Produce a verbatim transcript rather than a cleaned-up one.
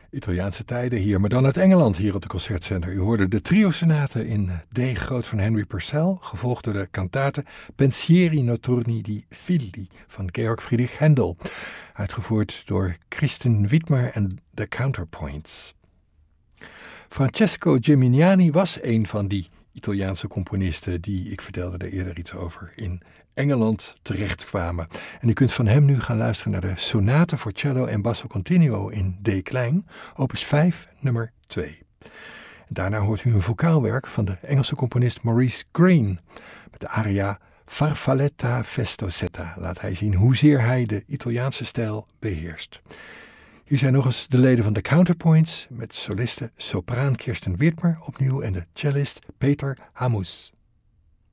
Italiaanse tijden hier, maar dan uit Engeland hier op de Concertzender. U hoorde de trio-sonate in D groot van Henry Purcell, gevolgd door de cantate Pensieri notturni di Figli van Georg Friedrich Händel, uitgevoerd door Kristen Wittmer en The Counterpoints. Francesco Geminiani was een van die Italiaanse componisten die, ik vertelde er eerder iets over, in Engeland terechtkwamen. En u kunt van hem nu gaan luisteren naar de sonate voor cello en basso continuo in D klein, opus vijf, nummer twee. En daarna hoort u een vocaalwerk van de Engelse componist Maurice Green met de aria Farfalletta Festosetta. Laat hij zien hoezeer hij de Italiaanse stijl beheerst. Hier zijn nog eens de leden van de Counterpoints met soliste sopraan Kirsten Wittmer opnieuw en de cellist Peter Hamus.